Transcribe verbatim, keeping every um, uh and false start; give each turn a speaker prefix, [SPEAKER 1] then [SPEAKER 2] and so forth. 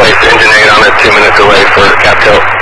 [SPEAKER 1] place engine eight on it, two minutes away for cap tilt.